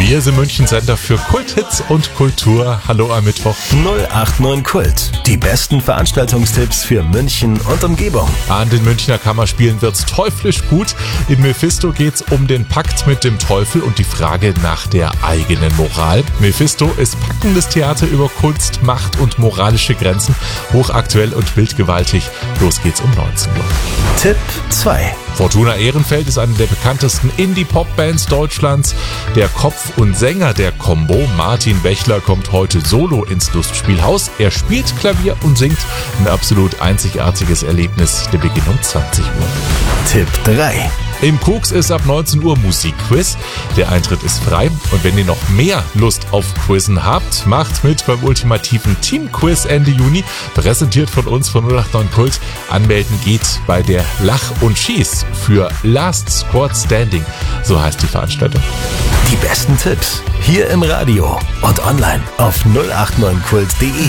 Wir sind München Sender für Kulthits und Kultur. Hallo am Mittwoch. 089 Kult. Die besten Veranstaltungstipps für München und Umgebung. An den Münchner Kammerspielen wird's teuflisch gut. In Mephisto geht's um den Pakt mit dem Teufel und die Frage nach der eigenen Moral. Mephisto ist packendes Theater über Kunst, Macht und moralische Grenzen. Hochaktuell und bildgewaltig. Los geht's um 19 Uhr. Tipp 2. Fortuna Ehrenfeld ist eine der bekanntesten Indie-Pop-Bands Deutschlands. Der Kopf und Sänger der Combo, Martin Bächler, kommt heute solo ins Lustspielhaus. Er spielt Klavier und singt. Ein absolut einzigartiges Erlebnis. Der Beginn um 20 Uhr. Tipp 3. Im Koks ist ab 19 Uhr Musikquiz. Der Eintritt ist frei. Und wenn ihr noch mehr Lust auf Quizzen habt, macht mit beim ultimativen Team-Quiz Ende Juni. Präsentiert von uns von 089 Kult. Anmelden geht bei der Lach und Schieß für Last Squad Standing. So heißt die Veranstaltung. Die besten Tipps hier im Radio und online auf 089kult.de.